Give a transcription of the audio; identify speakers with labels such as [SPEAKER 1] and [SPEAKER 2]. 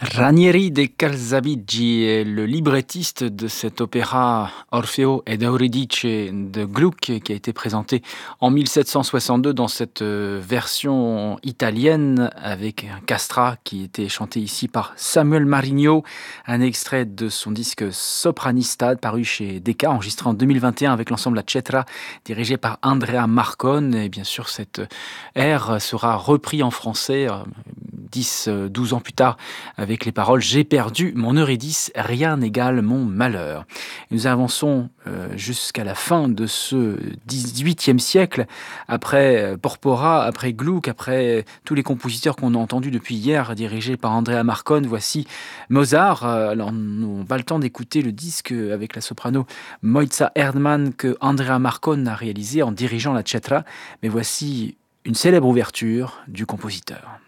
[SPEAKER 1] Ranieri de Calzabigi est le librettiste de cet opéra Orfeo ed Euridice de Gluck qui a été présenté en 1762 dans cette version italienne avec un castrat qui était chanté ici par Samuel Marigno, un extrait de son disque Sopranista paru chez Decca, enregistré en 2021 avec l'ensemble La Cetra dirigé par Andrea Marcone. Et bien sûr, cet air sera repris en français 10-12 ans plus tard avec les paroles « J'ai perdu mon Eurydice, rien n'égale mon malheur ». Nous avançons jusqu'à la fin de ce XVIIIe siècle, après Porpora, après Gluck, après tous les compositeurs qu'on a entendus depuis hier, dirigés par Andrea Marcone. Voici Mozart. Alors, on n'a pas le temps d'écouter le disque avec la soprano Moitza Erdmann que Andrea Marcone a réalisé en dirigeant la Cetra, mais voici une célèbre ouverture du compositeur.